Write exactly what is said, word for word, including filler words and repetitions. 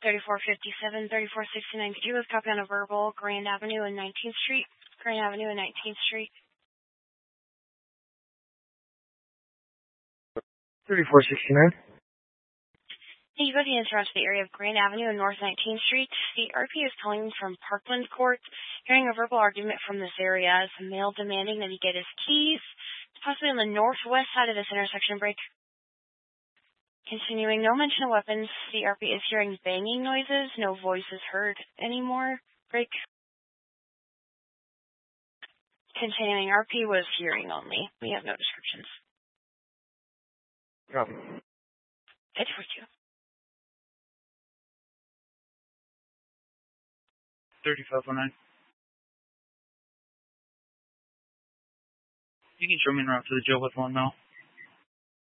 thirty-four fifty-seven, thirty-four sixty-nine. Could you with copy on a verbal, Grand Avenue and nineteenth Street? Grand Avenue and nineteenth Street. thirty-four sixty-nine. Thank you for the answer to the area of Grand Avenue and North nineteenth Street. The R P is calling from Parkland Court, hearing a verbal argument from this area as a male demanding that he get his keys, possibly on the northwest side of this intersection break. Continuing, no mention of weapons. The R P is hearing banging noises. No voice is heard anymore. Break. Continuing, R P was hearing only. We have no descriptions. Copy. Good for you. thirty-five oh nine. You can show me en route to the jail with one now.